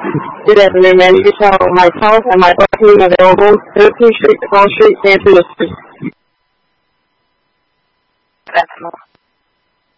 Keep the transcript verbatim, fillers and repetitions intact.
Good afternoon, ma'am. You can tell myself and my team available thirteenth Street, Wall Street, San Francisco.